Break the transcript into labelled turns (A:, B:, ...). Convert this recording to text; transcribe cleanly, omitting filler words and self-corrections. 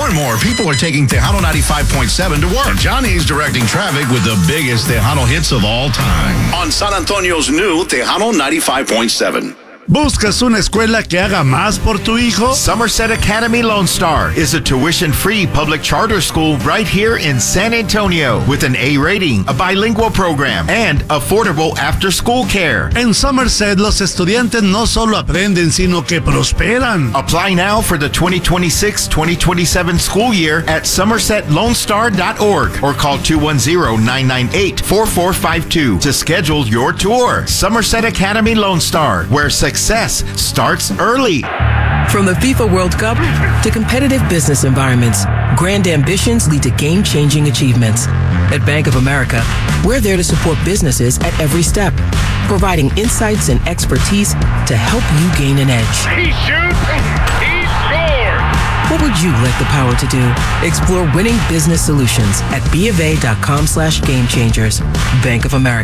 A: and more people are taking Tejano 95.7 to work. And Johnny's directing traffic with the biggest Tejano hits of all time. On San Antonio's new Tejano 95.7.
B: ¿Buscas una escuela que haga más por tu hijo?
C: Somerset Academy Lone Star is a tuition-free public charter school right here in San Antonio with an A rating, a bilingual program, and affordable after-school care.
B: En Somerset, los estudiantes no solo aprenden, sino que prosperan.
C: Apply now for the 2026-2027 school year at somersetlonestar.org or call 210-998-4452 to schedule your tour. Somerset Academy Lone Star, where success starts early.
D: From the FIFA World Cup to competitive business environments, grand ambitions lead to game-changing achievements. At Bank of America, we're there to support businesses at every step, providing insights and expertise to help you gain an edge.
E: He shoots, he scores!
D: What would you like the power to do? Explore winning business solutions at BofA.com/gamechangers. Bank of America.